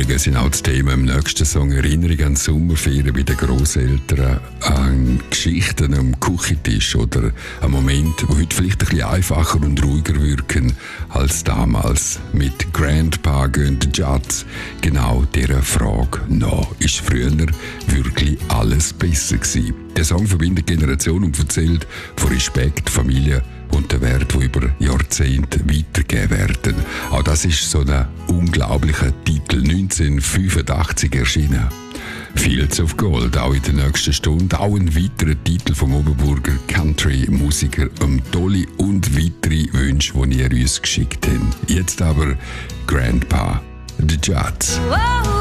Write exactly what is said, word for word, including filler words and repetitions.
Erinnerungen sind auch das Thema im nächsten Song. Erinnerungen an die Sommerferien bei den Grosseltern, an Geschichten am Küchentisch oder an Momente, die heute vielleicht ein bisschen einfacher und ruhiger wirken als damals. Mit Grandpa gehen die Judds genau dieser Frage nach. Ist früher wirklich alles besser gewesen? Der Song verbindet Generationen und erzählt von Respekt, Familie und den Wert, die über Jahrzehnte weitergegeben werden. Auch das ist so ein unglaublicher Titel, neunzehnhundertfünfundachtzig erschienen. Fields of Gold, auch in der nächsten Stunde. Auch ein weiterer Titel vom Oberburger Country-Musiker Dolly und weitere Wünsche, die ihr uns geschickt habt. Jetzt aber Grandpa, The Judds.